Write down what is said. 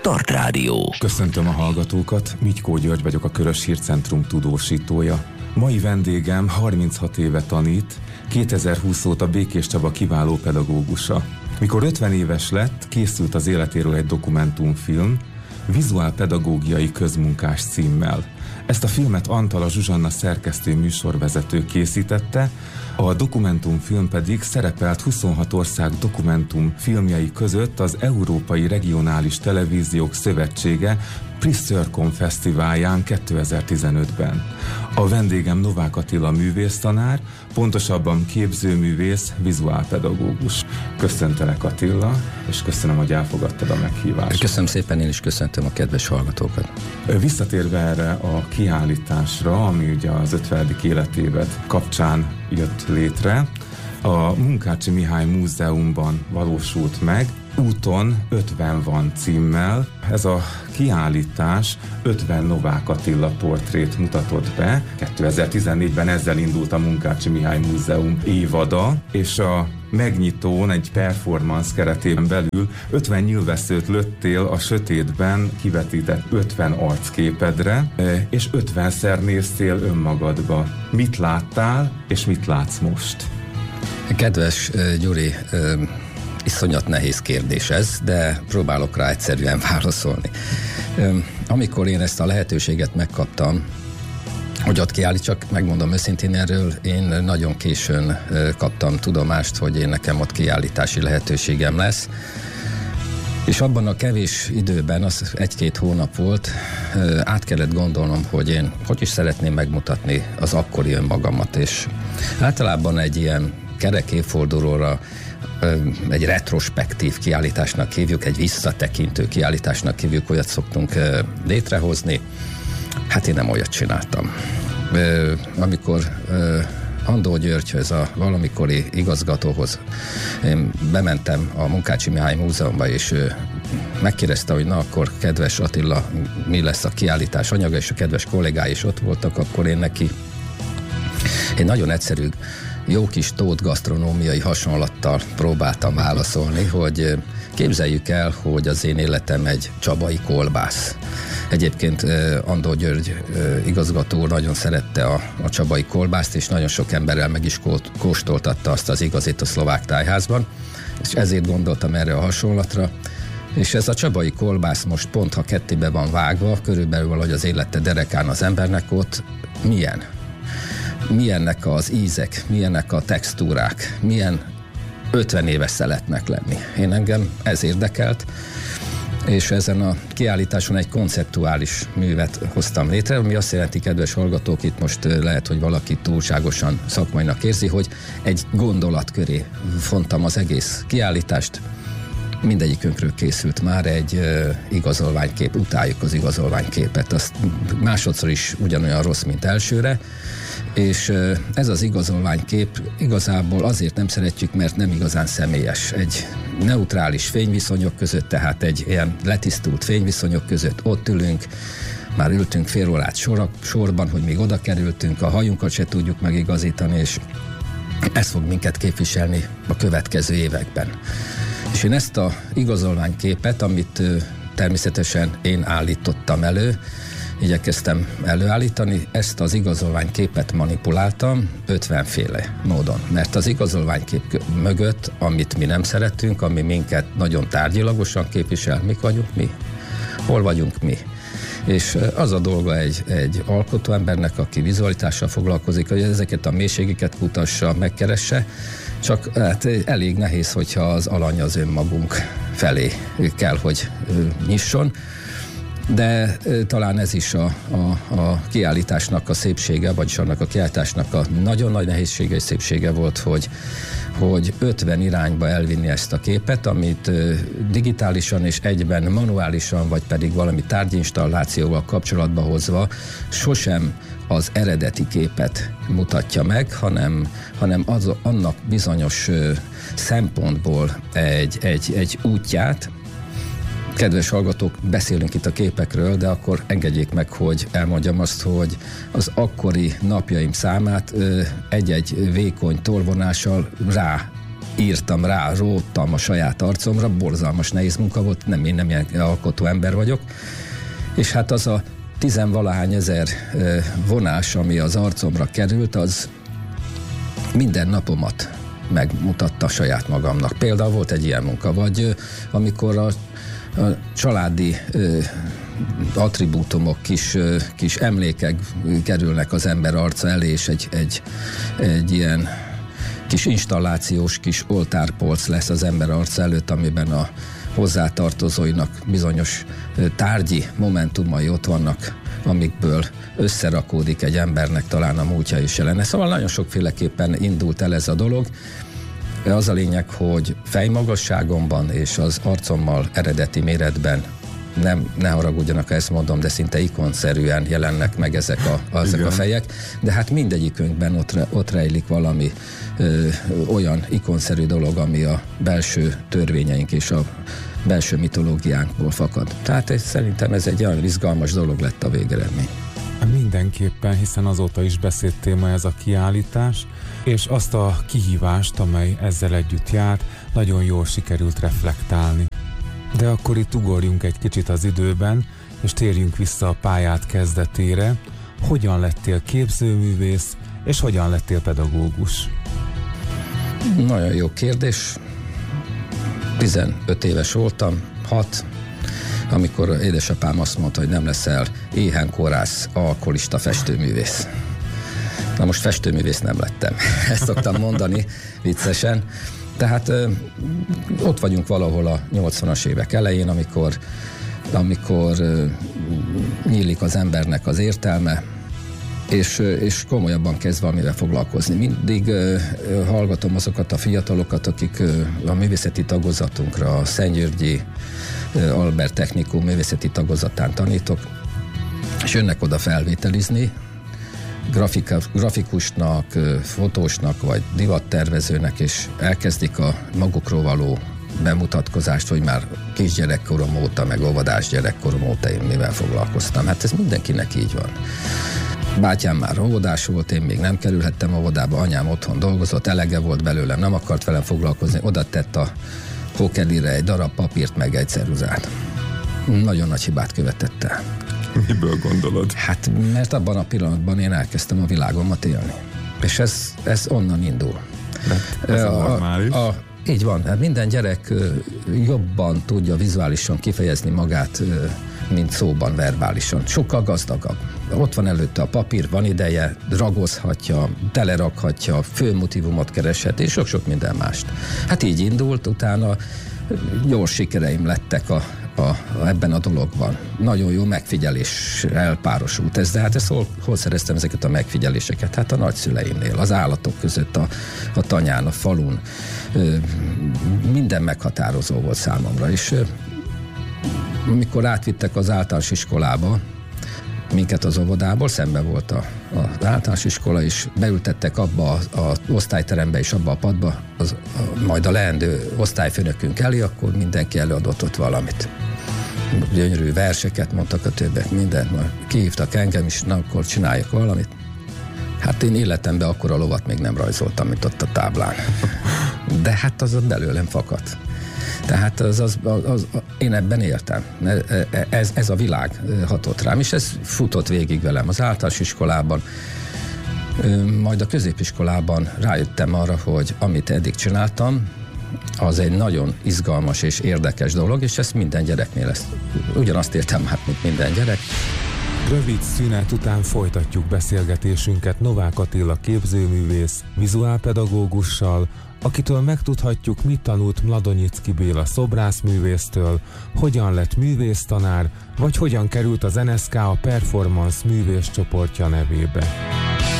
Start Rádió. Köszöntöm a hallgatókat, Mitykó György vagyok, a Körös Hírcentrum tudósítója. Mai vendégem 36 éve tanít, 2020 óta Békés Csaba kiváló pedagógusa. Mikor 50 éves lett, készült az életéről egy dokumentumfilm, Vizuálpedagógiai közmunkás címmel. Ezt a filmet Antala Zsuzsanna szerkesztő műsorvezető készítette, a dokumentumfilm pedig szerepelt 26 ország dokumentumfilmjei között az Európai Regionális Televíziók Szövetsége Priscircon Fesztiválján 2015-ben. A vendégem Novák Attila művésztanár, pontosabban képzőművész, vizuálpedagógus. Köszöntelek, Attila, és köszönöm, hogy elfogadtad a meghívást. Köszönöm szépen, én is köszöntöm a kedves hallgatókat. Visszatérve erre a kiállításra, ami ugye az 50. életévad kapcsán jött létre, a Munkácsi Mihály Múzeumban valósult meg, Úton 50 van címmel. Ez a kiállítás 50 Novák Attila portrét mutatott be. 2014-ben ezzel indult a Munkácsi Mihály Múzeum évada, és a megnyitón egy performance keretében belül 50 nyilvesszőt lőttél a sötétben kivetített 50 arcképedre, és 50-szer néztél önmagadba. Mit láttál, és mit látsz most? Kedves Gyuri, iszonyat nehéz kérdés ez, de próbálok rá egyszerűen válaszolni. Amikor én ezt a lehetőséget megkaptam, hogy ott kiállítsak, megmondom őszintén, erről én nagyon későn kaptam tudomást, hogy én nekem ott kiállítási lehetőségem lesz. És abban a kevés időben, az 1-2 hónap volt, át kellett gondolnom, hogy én hogy is szeretném megmutatni az akkori önmagamat, és általában egy ilyen kerek évfordulóra egy retrospektív kiállításnak hívjuk, egy visszatekintő kiállításnak hívjuk, olyat szoktunk létrehozni. Hát én nem olyat csináltam. Amikor Andó Györgyhöz, a valamikori igazgatóhoz én bementem a Munkácsi Mihály Múzeumba, és megkérdezte, hogy na akkor kedves Attila, mi lesz a kiállítás anyaga, és a kedves kollégái is ott voltak, akkor én neki egy nagyon egyszerű, jó kis tót gasztronómiai hasonlattal próbáltam válaszolni, hogy képzeljük el, hogy az én életem egy csabai kolbász. Egyébként Andó György igazgató nagyon szerette a csabai kolbászt, és nagyon sok emberrel meg is kóstoltatta azt az igazit a szlovák tájházban, és ezért gondoltam erre a hasonlatra. És ez a csabai kolbász most pont, ha kettébe van vágva, körülbelül valahogy az élete derekán az embernek ott milyen? Milyennek az ízek, milyennek a textúrák, milyen 50 éves szeretnek lenni. Engem ez érdekelt, és ezen a kiállításon egy konceptuális művet hoztam létre, ami azt jelenti, kedves hallgatók, itt most lehet, hogy valaki túlságosan szakmainak érzi, hogy egy gondolat köré fontam az egész kiállítást. Mindegyikünkről készült már egy igazolványkép, utáljuk az igazolványképet, azt másodszor is ugyanolyan rossz, mint elsőre, és ez az igazolványkép igazából azért nem szeretjük, mert nem igazán személyes. Egy neutrális fényviszonyok között, tehát egy ilyen letisztult fényviszonyok között ott ülünk, már ültünk fél órát sorban, hogy még oda kerültünk, a hajunkat se tudjuk megigazítani, és ez fog minket képviselni a következő években. És én ezt a igazolványképet, amit természetesen én állítottam elő, igyekeztem előállítani, ezt az igazolványképet manipuláltam 50 féle módon. Mert az igazolványkép mögött, amit mi nem szeretünk, ami minket nagyon tárgyilagosan képvisel, mik vagyunk mi? Hol vagyunk mi? És az a dolga egy alkotóembernek, aki vizualitással foglalkozik, hogy ezeket a mélységeket kutassa, megkeresse, csak hát elég nehéz, hogyha az alany az önmagunk felé kell, hogy nyisson. De talán ez is a kiállításnak a szépsége, vagyis annak a kiállításnak a nagyon nagy nehézsége és szépsége volt, hogy 50 irányba elvinni ezt a képet, amit digitálisan és egyben manuálisan, vagy pedig valami tárgyinstallációval kapcsolatba hozva sosem az eredeti képet mutatja meg, hanem annak bizonyos szempontból egy útját. Kedves hallgatók, beszélünk itt a képekről, de akkor engedjék meg, hogy elmondjam azt, hogy az akkori napjaim számát egy-egy vékony tolvonással írtam rá, róttam a saját arcomra, borzalmas nehéz munka volt, én nem ilyen alkotó ember vagyok, és hát az a 10-valahány ezer vonás, ami az arcomra került, az minden napomat megmutatta saját magamnak. Például volt egy ilyen munka, vagy amikor a családi attribútumok, kis emlékek kerülnek az ember arca elé, és egy ilyen kis installációs kis oltárpolc lesz az ember arca előtt, amiben a hozzátartozóinak bizonyos tárgyi momentumai ott vannak, amikből összerakódik egy embernek talán a múltja is jelenne. Szóval nagyon sokféleképpen indult el ez a dolog. Az a lényeg, hogy fejmagasságomban és az arcommal eredeti méretben ne haragudjanak, ha ezt mondom, de szinte ikonszerűen jelennek meg ezek a fejek, de hát mindegyikünkben ott rejlik valami olyan ikonszerű dolog, ami a belső törvényeink és a belső mitológiánkból fakad. Tehát szerintem ez egy olyan izgalmas dolog lett a végeredmény. Mindenképpen, hiszen azóta is beszélt téma ez a kiállítás, és azt a kihívást, amely ezzel együtt járt, nagyon jól sikerült reflektálni. De akkor itt ugorjunk egy kicsit az időben, és térjünk vissza a pályát kezdetére. Hogyan lettél képzőművész, és hogyan lettél pedagógus? Nagyon jó kérdés. 15 éves voltam, 6, amikor édesapám azt mondta, hogy nem leszel éhenkorász, alkoholista festőművész. Na most festőművész nem lettem. Ezt szoktam mondani viccesen. Tehát ott vagyunk valahol a 80-as évek elején, amikor nyílik az embernek az értelme, és komolyabban kezd valamivel foglalkozni. Mindig hallgatom azokat a fiatalokat, akik a művészeti tagozatunkra, a Szentgyörgyi Albert Technikum művészeti tagozatán tanítok, és jönnek oda felvételizni, grafikusnak, fotósnak vagy divattervezőnek, és elkezdik a magukról való bemutatkozást, hogy már kisgyerekkorom óta, meg óvodás gyerekkorom óta én mivel foglalkoztam. Hát ez mindenkinek így van. Bátyám már óvodás volt, én még nem kerülhettem óvodába, anyám otthon dolgozott, elege volt belőlem, nem akart velem foglalkozni, oda tett a hókelire egy darab papírt, meg egy ceruzát. Nagyon nagy hibát követett el. Miből gondolod? Hát, mert abban a pillanatban én elkezdtem a világomat élni. És ez onnan indul. De ez a normális. Így van, hát minden gyerek jobban tudja vizuálisan kifejezni magát, mint szóban, verbálisan. Sokkal gazdagabb. Ott van előtte a papír, van ideje, ragozhatja, telerakhatja, főmotívumot kereshet, és sok-sok minden mást. Hát így indult, utána gyors sikereim lettek ebben a dologban. Nagyon jó megfigyeléssel párosult ez, de hát hol szereztem ezeket a megfigyeléseket? Hát a nagyszüleimnél, az állatok között, a tanyán, a falun. Minden meghatározó volt számomra, és amikor átvittek az általános iskolába, minket az óvodából, szembe volt az általános iskola, és beültettek abba az osztályterembe és abba a padba, majd a leendő osztályfőnökünk elé, akkor mindenki előadott ott valamit. Gyönyörű verseket mondtak a többek, mindent, majd kihívtak engem is, na akkor csináljak valamit. Hát én életemben akkor a lovat még nem rajzoltam, mint ott a táblán. De hát az belőlem fakadt. Tehát én ebben éltem. Ez a világ hatott rám, és ez futott végig velem az általános iskolában. Majd a középiskolában rájöttem arra, hogy amit eddig csináltam, az egy nagyon izgalmas és érdekes dolog, és ezt minden gyereknél ugyanazt értem, hát mint minden gyerek. Rövid szünet után folytatjuk beszélgetésünket Novák Attila képzőművész, vizuálpedagógussal, akitől megtudhatjuk, mit tanult Mladonyicki Béla szobrászművésztől, hogyan lett művésztanár, vagy hogyan került az NSK a Performance művészcsoportja nevébe.